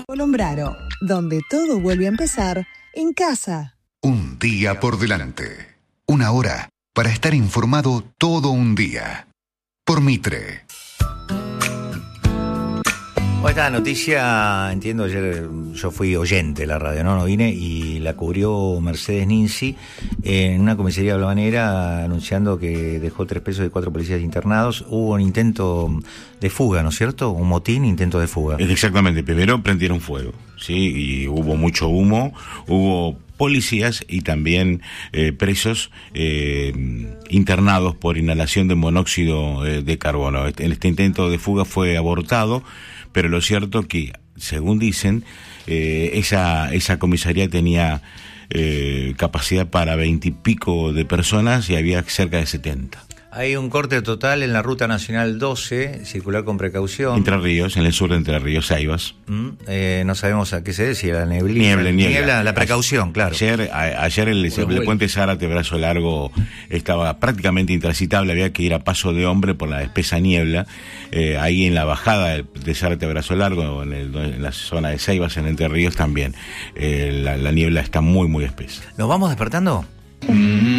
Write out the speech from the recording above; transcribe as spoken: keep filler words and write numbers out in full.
Colombraro, donde todo vuelve a empezar en casa. Un día por delante. Una hora para estar informado todo un día. Por Mitre. Esta noticia, entiendo, ayer yo fui oyente de la radio, no, no vine, y la cubrió Mercedes Ninzi en una comisaría de Balvanera anunciando que dejó tres presos y cuatro policías internados. Hubo un intento de fuga, ¿no es cierto? Un motín, intento de fuga. Exactamente, primero prendieron fuego, ¿sí? Y hubo mucho humo, hubo policías y también eh, presos eh, internados por inhalación de monóxido eh, de carbono. Este, este intento de fuga fue abortado, pero lo cierto que, según dicen, eh, esa esa comisaría tenía eh, capacidad para veintipico de personas y había cerca de setenta. Hay un corte total en la Ruta Nacional doce, circular con precaución. Entre Ríos, en el sur de Entre Ríos, Saivas. Mm, eh, no sabemos a qué se debe, si la neblina. Niebla, niebla. Niebla, la precaución, claro. Ayer, a, ayer el, el puente Zárate Brazo Largo estaba prácticamente intransitable, había que ir a paso de hombre por la espesa niebla. Eh, ahí en la bajada de, de Zárate Brazo Largo, en, el, en la zona de Saivas, en Entre Ríos también, eh, la, la niebla está muy, muy espesa. ¿Nos vamos despertando?